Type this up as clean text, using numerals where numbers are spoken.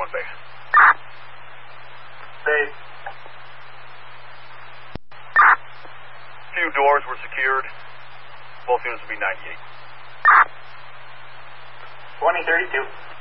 one base. Base. Few doors were secured. Both units will be 98. 2032.